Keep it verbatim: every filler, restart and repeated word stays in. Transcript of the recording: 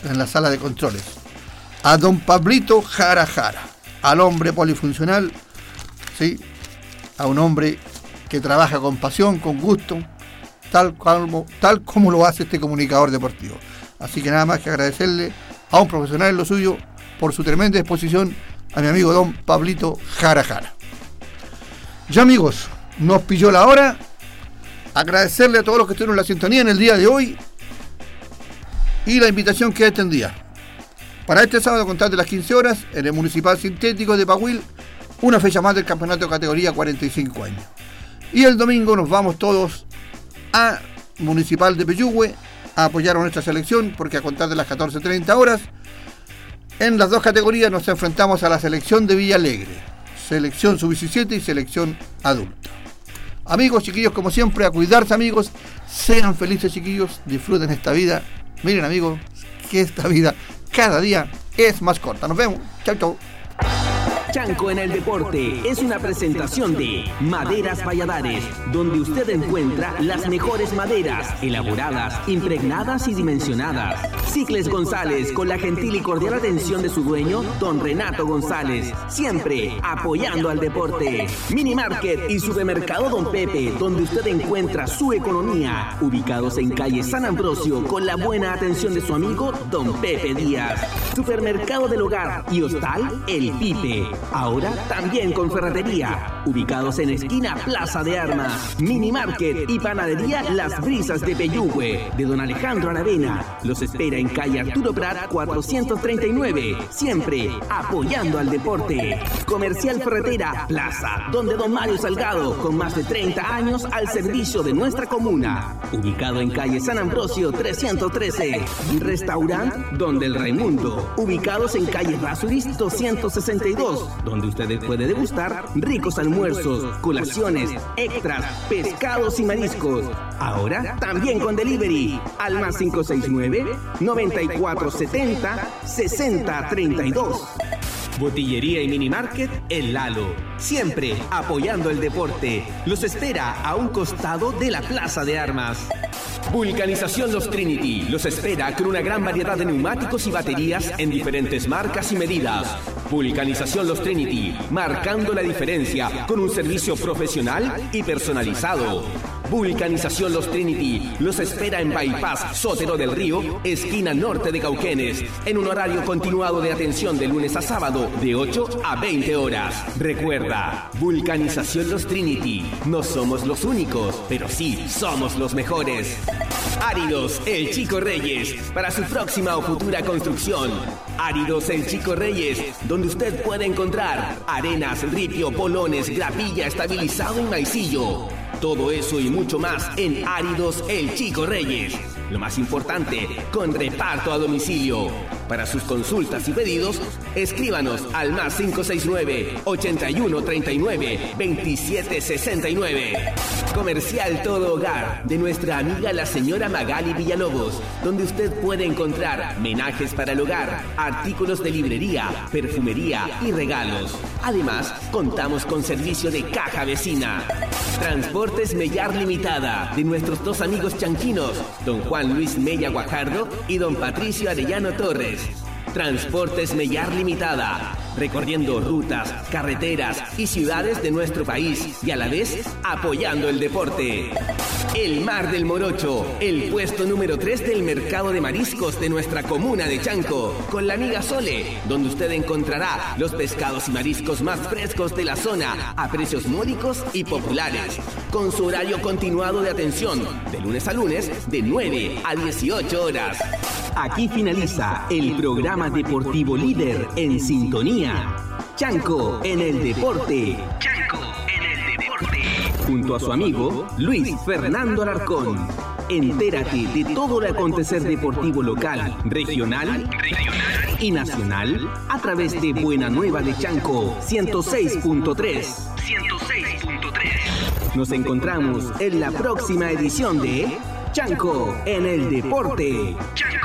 en la sala de controles. A don Pablito Jara Jara, al hombre polifuncional, ¿sí? A un hombre que trabaja con pasión, con gusto, tal como, tal como lo hace este comunicador deportivo. Así que nada más que agradecerle a un profesional en lo suyo por su tremenda exposición, a mi amigo don Pablito Jara Jara. Ya amigos, nos pilló la hora. Agradecerle a todos los que estuvieron en la sintonía en el día de hoy y la invitación que extendía. Para este sábado, a contar de las quince horas, en el Municipal Sintético de Pahuil, una fecha más del campeonato de categoría cuarenta y cinco años. Y el domingo nos vamos todos a Municipal de Peyúgue a apoyar a nuestra selección, porque a contar de las catorce treinta horas, en las dos categorías nos enfrentamos a la selección de Villa Alegre, selección sub diecisiete y selección adulta. Amigos, chiquillos, como siempre, a cuidarse, amigos, sean felices, chiquillos, disfruten esta vida. Miren, amigos, que esta vida cada día es más corta. Nos vemos. Chau, chau. Chanco en el Deporte es una presentación de Maderas Valladares, donde usted encuentra las mejores maderas, elaboradas, impregnadas y dimensionadas. Cicles González, con la gentil y cordial atención de su dueño, don Renato González, siempre apoyando al deporte. Mini Market y Supermercado Don Pepe, donde usted encuentra su economía, ubicados en calle San Ambrosio, con la buena atención de su amigo don Pepe Díaz. Supermercado del Hogar y Hostal El Pipe, ahora también con ferretería, ubicados en esquina Plaza de Armas. Mini Market y Panadería Las Brisas de Peyúgue, de don Alejandro Aravena, los espera en calle Arturo Prat cuatrocientos treinta y nueve, siempre apoyando al deporte. Comercial Ferretera Plaza, donde don Mario Salgado, con más de treinta años al servicio de nuestra comuna, ubicado en calle San Ambrosio trescientos trece. Restaurant Donde el Raimundo, ubicados en calle Rasuris doscientos sesenta y dos, donde ustedes pueden degustar ricos almuerzos, colaciones, extras, pescados y mariscos. Ahora también con delivery al más cinco seis nueve, noventa y cuatro setenta, sesenta treinta y dos. Botillería y Mini Market El Lalo, siempre apoyando el deporte. Los espera a un costado de la Plaza de Armas. Vulcanización Los Trinity los espera con una gran variedad de neumáticos y baterías en diferentes marcas y medidas. Vulcanización Los Trinity, marcando la diferencia con un servicio profesional y personalizado. Vulcanización Los Trinity los espera en Bypass Sotero del Río, esquina norte de Cauquenes, en un horario continuado de atención de lunes a sábado de ocho a veinte horas. Recuerda, Vulcanización Los Trinity, no somos los únicos, pero sí somos los mejores. Áridos El Chico Reyes, para su próxima o futura construcción. Áridos El Chico Reyes, donde usted puede encontrar arenas, ripio, polones, gravilla, estabilizado y maicillo. Todo eso y mucho más en Áridos El Chico Reyes. Lo más importante, con reparto a domicilio. Para sus consultas y pedidos, escríbanos al más cinco seis nueve, ochenta y uno treinta y nueve, veintisiete sesenta y nueve. Comercial Todo Hogar, de nuestra amiga la señora Magali Villalobos, donde usted puede encontrar menajes para el hogar, artículos de librería, perfumería y regalos. Además, contamos con servicio de caja vecina. Transportes Mellar Limitada, de nuestros dos amigos chanquinos, don Juan Luis Mella Guajardo y don Patricio Arellano Torres. Transportes Mellar Limitada, recorriendo rutas, carreteras y ciudades de nuestro país y a la vez apoyando el deporte. El Mar del Morocho, el puesto número tres del mercado de mariscos de nuestra comuna de Chanco, con la amiga Sole, donde usted encontrará los pescados y mariscos más frescos de la zona a precios módicos y populares, con su horario continuado de atención de lunes a lunes de nueve a dieciocho horas. Aquí finaliza el programa deportivo líder en sintonía. Chanco en el deporte. Chanco en el deporte. Junto a su amigo Luis Fernando Alarcón. Entérate de todo el acontecer deportivo local, regional, regional y nacional a través de Buena Nueva de Chanco ciento seis punto tres. ciento seis punto tres. Nos encontramos en la próxima edición de Chanco en el deporte. Chanco.